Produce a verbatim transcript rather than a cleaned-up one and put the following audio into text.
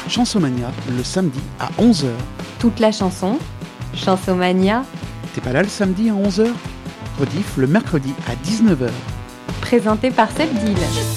Chansomania, le samedi à onze heures. Toute la chanson, Chansomania. T'es pas là le samedi à onze heures? Rediff le mercredi à dix-neuf heures. Présenté par Sebdil.